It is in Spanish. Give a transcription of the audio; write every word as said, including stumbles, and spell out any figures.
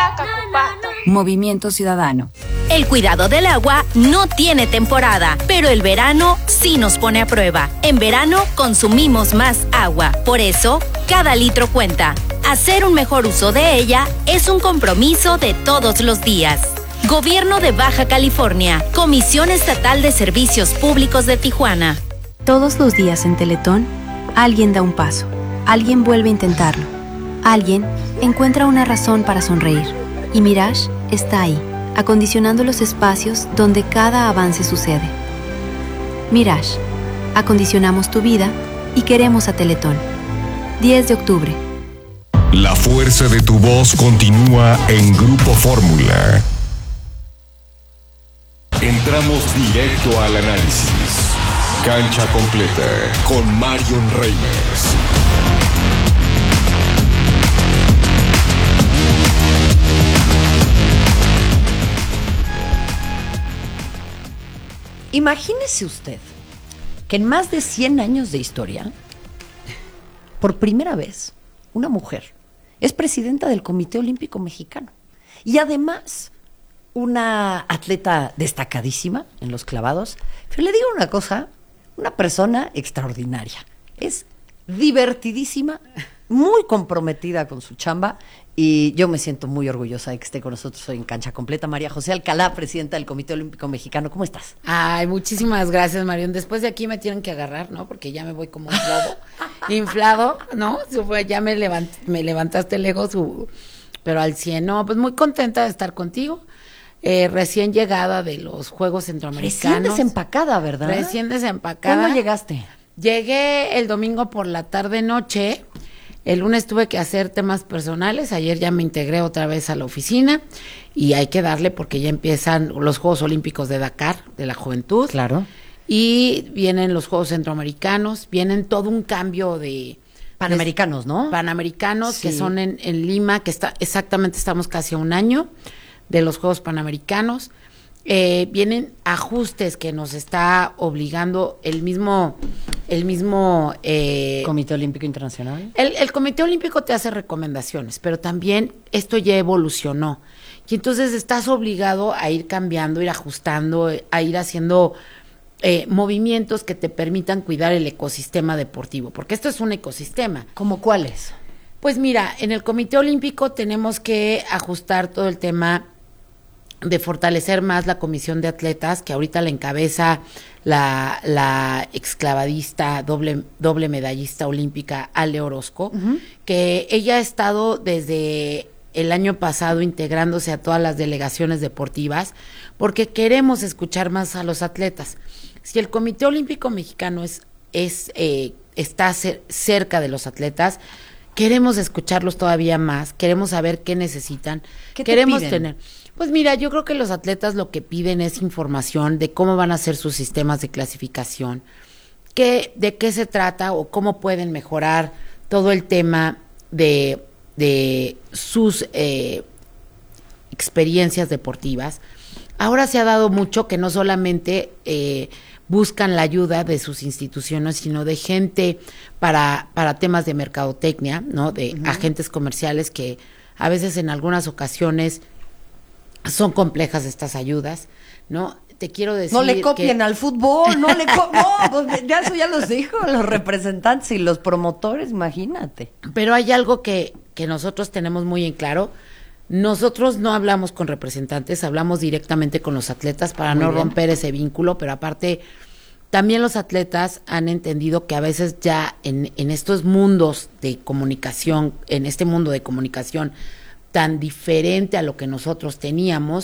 Movimiento Ciudadano. El cuidado del agua no tiene temporada, pero el verano sí nos pone a prueba. En verano consumimos más agua, por eso cada litro cuenta. Hacer un mejor uso de ella es un compromiso de todos los días. Gobierno de Baja California, Comisión Estatal de Servicios Públicos de Tijuana. Todos los días en Teletón, alguien da un paso, alguien vuelve a intentarlo, alguien encuentra una razón para sonreír. Y Mirage está ahí, acondicionando los espacios donde cada avance sucede. Mirage, acondicionamos tu vida y queremos a Teletón. diez de octubre. La fuerza de tu voz continúa en Grupo Fórmula. Entramos directo al análisis. Cancha completa con Marion Reimers. Imagínese usted que en más de cien años de historia, por primera vez, una mujer es presidenta del Comité Olímpico Mexicano y además una atleta destacadísima en los clavados. Pero le digo una cosa, una persona extraordinaria. Es divertidísima, muy comprometida con su chamba y yo me siento muy orgullosa de que esté con nosotros hoy en Cancha Completa. María José Alcalá, presidenta del Comité Olímpico Mexicano. ¿Cómo estás? Ay, muchísimas gracias, Marión. Después de aquí me tienen que agarrar, ¿no? Porque ya me voy como un globo inflado, ¿no? Ya me, levant, me levantaste el ego, su, pero al cien. No, pues muy contenta de estar contigo. Eh, recién llegada de los Juegos Centroamericanos. Recién desempacada, ¿verdad? Recién desempacada. ¿Cuándo llegaste? Llegué el domingo por la tarde-noche. El lunes tuve que hacer temas personales. Ayer ya me integré otra vez a la oficina. Y hay que darle porque ya empiezan los Juegos Olímpicos de Dakar, de la juventud. Claro. Y vienen los Juegos Centroamericanos. Vienen todo un cambio de... Panamericanos, ¿no? Panamericanos, sí. Que son en, en Lima, que está exactamente estamos casi a un año de los Juegos Panamericanos. Eh, vienen ajustes que nos está obligando el mismo el mismo eh, Comité Olímpico Internacional. El, el Comité Olímpico te hace recomendaciones, pero también esto ya evolucionó y entonces estás obligado a ir cambiando, ir ajustando, a ir haciendo eh, movimientos que te permitan cuidar el ecosistema deportivo, porque esto es un ecosistema. ¿Cómo cuáles? Pues mira, en el Comité Olímpico tenemos que ajustar todo el tema de fortalecer más la comisión de atletas, que ahorita la encabeza la, la exclavadista, doble, doble medallista olímpica Ale Orozco, uh-huh. que ella ha estado desde el año pasado integrándose a todas las delegaciones deportivas, porque queremos escuchar más a los atletas. Si el Comité Olímpico Mexicano es, es eh, está cer- cerca de los atletas, queremos escucharlos todavía más, queremos saber qué necesitan, ¿Qué te queremos piden? tener... Pues mira, yo creo que los atletas lo que piden es información de cómo van a ser sus sistemas de clasificación, qué, de qué se trata o cómo pueden mejorar todo el tema de, de sus eh, experiencias deportivas. Ahora se ha dado mucho que no solamente eh, buscan la ayuda de sus instituciones, sino de gente para, para temas de mercadotecnia, ¿no? De uh-huh. agentes comerciales que a veces en algunas ocasiones son complejas estas ayudas, ¿no? Te quiero decir no le copien que... al fútbol, no le co- no, pues ya eso ya los dijo los representantes y los promotores, imagínate. Pero hay algo que, que nosotros tenemos muy en claro. Nosotros no hablamos con representantes, hablamos directamente con los atletas para muy no bien. romper ese vínculo, pero aparte también los atletas han entendido que a veces ya en, en estos mundos de comunicación, en este mundo de comunicación tan diferente a lo que nosotros teníamos,